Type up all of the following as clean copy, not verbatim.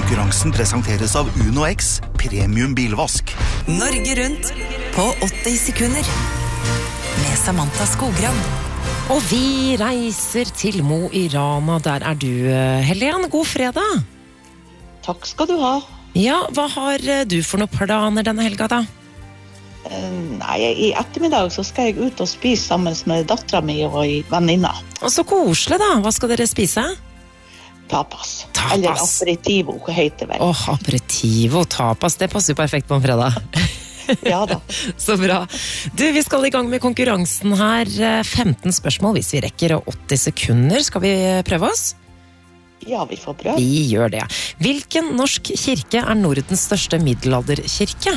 Konkurransen presenteres av Uno X, premium bilvask. Norge rundt på 80 sekunder med Samantha Skogran. Og vi reiser til Mo i Rana. Der er du, Helen. God fredag. Takk skal du ha. Ja, hva har du for noen planer denne helga da? Nei, i ettermiddag så skal jeg ut og spise sammen med datteren min og en venninne. Og så koselig da. Hva skal dere spise? Tapas. Eller aperitivo, hva heter det vel? Aperitivo, tapas, det passer jo perfekt på en fredag. Ja da. Så bra. Du, vi skal i gang med konkurransen her. 15 spørsmål hvis vi rekker, og 80 sekunder. Skal vi prøve oss? Ja, vi får prøve. Vi gjør det. Hvilken norsk kirke er Nordens største middelalderkirke?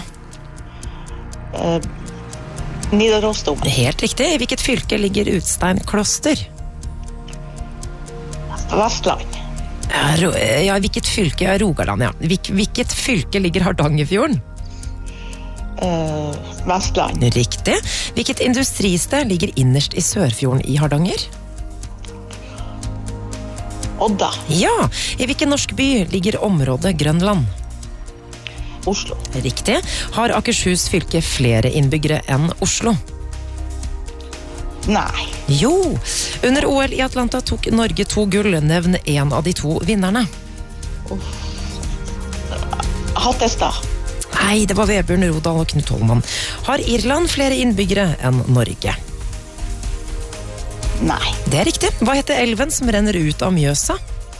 Nidarosdomen. Helt riktig. I hvilket fylke ligger Utstein kloster? Vestland. Ja, hvilket fylke? Ja, Rogaland, ja. Hvilket fylke ligger Hardangerfjorden? Vestland. Riktig. Hvilket industristed ligger innerst i Sørfjorden i Hardanger? Odda. Ja. I hvilken norsk by ligger området Grønland? Oslo. Riktig. Har Akershus fylke flere innbyggere enn Oslo? Nei. Jo. Under OL i Atlanta tok Norge 2 gull. Nevn en av de 2 vinnerne. Hattestad. Nei, det var Vebjørn Rodal og Knut Holman. Har Irland flere innbyggere enn Norge? Nei. Det er riktig. Hva heter elven som renner ut av Mjøsa?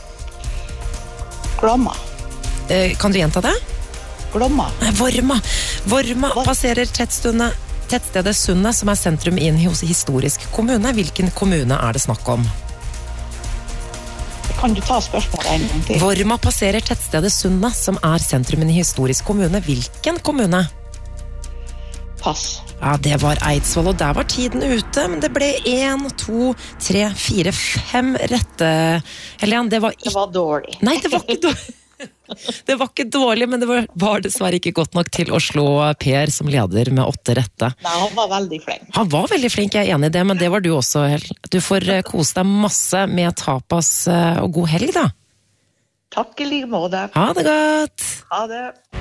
Glomma. Kan du gjenta det? Glomma. Nei, Vorma passerer tettstedet Sundet, som er sentrum i en historisk kommune. Hvilken kommune er det snakk om? Kan du ta spørsmålet en gang til? Vorma passerer tettstedet Sundet, som er sentrum i en historisk kommune. Hvilken kommune? Pass. Ja, det var Eidsvoll, og der var tiden ute, men det ble 1, 2, 3, 4, 5 rette. Helen, det var Det var dårlig. Nei, det var ikke dårlig. Det var ikke dårlig, men det var dessverre ikke godt nok til å slå Per som leder med 8 rette. Nei, han var veldig flink. Han var veldig flink, jeg er enig i det, men det var du også. Du får kose deg masse med tapas, og god helg da. Takk i like måte. Ha det godt! Ha det.